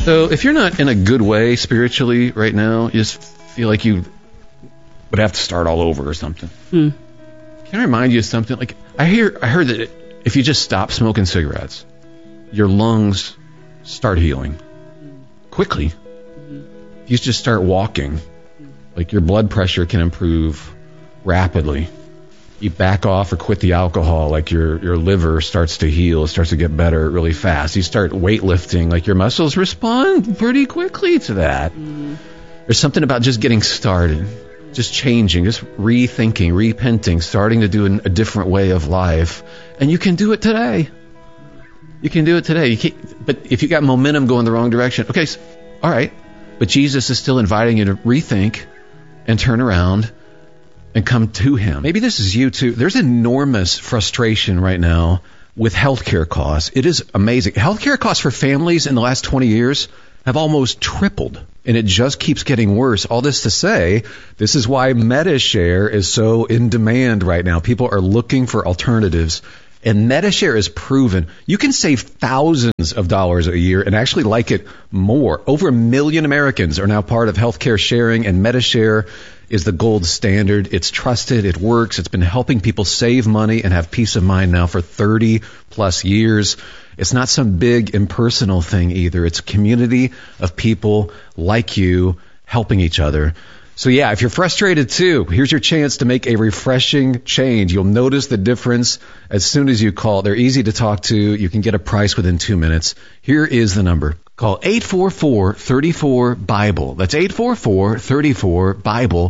So if you're not in a good way spiritually right now, you just feel like you would have to start all over or something. Can I remind you of something? Like I heard that if you just stop smoking cigarettes, your lungs start healing quickly. If you just start walking, like your blood pressure can improve rapidly. You back off or quit the alcohol, like your liver starts to heal, it starts to get better really fast. You start weightlifting, like your muscles respond pretty quickly to that. There's something about just getting started, just changing, just rethinking, repenting, starting to do a different way of life. And you can do it today. You can do it today. But if you got momentum going the wrong direction, okay, all right. But Jesus is still inviting you to rethink and turn around and come to him. Maybe this is you too. There's enormous frustration right now with healthcare costs. It is amazing. Healthcare costs for families in the last 20 years have almost tripled, and it just keeps getting worse. All this to say, this is why MediShare is so in demand right now. People are looking for alternatives, and MediShare is proven. You can save thousands of dollars a year and actually like it more. Over 1 million Americans are now part of healthcare sharing, and MediShare is the gold standard. It's trusted. It works. It's been helping people save money and have peace of mind now for 30 plus years. It's not some big impersonal thing either. It's a community of people like you helping each other. So yeah, if you're frustrated too, here's your chance to make a refreshing change. You'll notice the difference as soon as you call. They're easy to talk to. You can get a price within 2 minutes. Here is the number. Call 844-34-BIBLE. That's 844-34-BIBLE.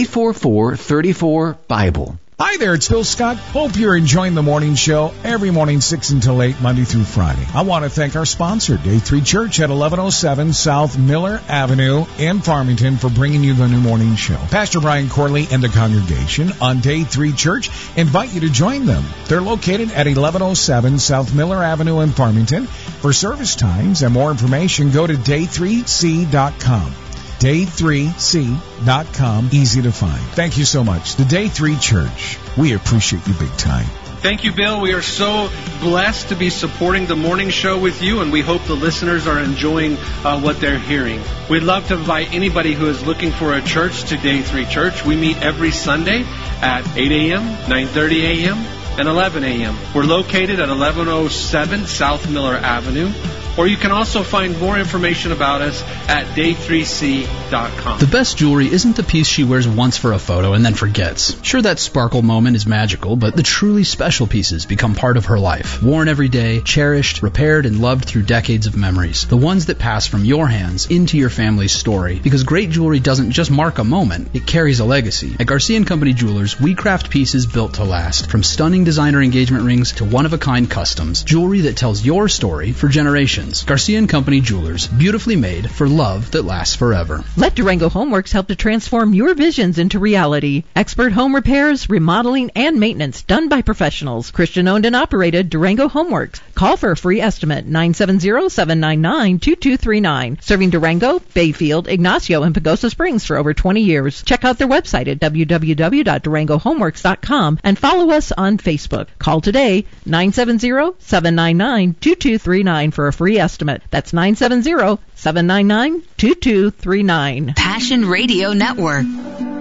844-34-BIBLE. Hi there, it's Phil Scott. Hope you're enjoying the morning show every morning 6 until 8, Monday through Friday. I want to thank our sponsor, Day 3 Church at 1107 South Miller Avenue in Farmington for bringing you the new morning show. Pastor Brian Corley and the congregation on Day 3 Church invite you to join them. They're located at 1107 South Miller Avenue in Farmington. For service times and more information, go to day3c.com. Day3c.com. Easy to find. Thank you so much. The Day 3 Church. We appreciate you big time. Thank you, Bill. We are so blessed to be supporting the morning show with you, and we hope the listeners are enjoying what they're hearing. We'd love to invite anybody who is looking for a church to Day 3 Church. We meet every Sunday at 8 a.m., 9:30 a.m., and 11 a.m. We're located at 1107 South Miller Avenue. Or you can also find more information about us at day3c.com. The best jewelry isn't the piece she wears once for a photo and then forgets. Sure, that sparkle moment is magical, but the truly special pieces become part of her life. Worn every day, cherished, repaired, and loved through decades of memories. The ones that pass from your hands into your family's story. Because great jewelry doesn't just mark a moment, it carries a legacy. At Garcia & Company Jewelers, we craft pieces built to last. From stunning designer engagement rings to one-of-a-kind customs. Jewelry that tells your story for generations. Garcia & Company Jewelers, beautifully made for love that lasts forever. Let Durango Homeworks help to transform your visions into reality. Expert home repairs, remodeling, and maintenance done by professionals. Christian-owned and operated Durango Homeworks. Call for a free estimate, 970-799-2239. Serving Durango, Bayfield, Ignacio, and Pagosa Springs for over 20 years. Check out their website at www.durangohomeworks.com and follow us on Facebook. Call today, 970-799-2239 for a free estimate. That's 970-799-2239. Passion Radio Network.